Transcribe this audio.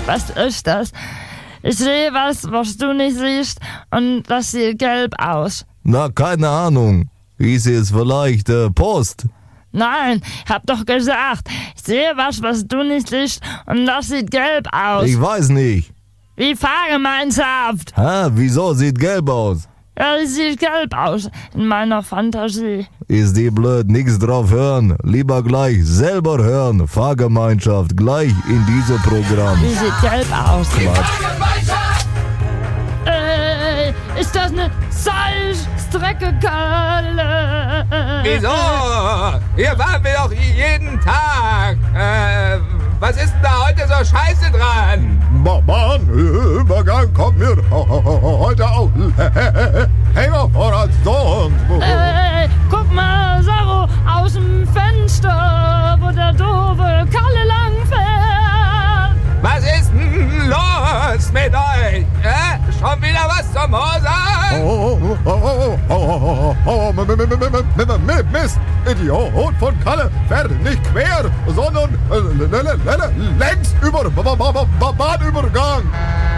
Was ist das? Ich sehe was du nicht siehst, und das sieht gelb aus. Na, keine Ahnung. Ist es vielleicht Post? Nein, ich hab doch gesagt, ich sehe was du nicht siehst, und das sieht gelb aus. Ich weiß nicht. Wie Fahrgemeinschaft. Hä, wieso sieht gelb aus? Ja, es sieht gelb aus in meiner Fantasie. Ist die blöd, nix drauf hören. Lieber gleich selber hören. Fahrgemeinschaft gleich in diesem Programm. Die sieht gelb aus. Fahrgemeinschaft! Ist das eine Salzstrecke, Kalle? Wieso? Hier fahren wir doch jeden Tag. Was ist denn da heute so scheiße dran? Bahnübergang kommt mir heute auch länger vor als sonst. Guck mal, Saro, aus dem Fenster, wo der doofe Kalle langfährt. Was ist denn los mit euch? Schon wieder was zum Hosern? Mist, Idiot von Kalle, fährt nicht quer, sondern längs über Bahnübergang.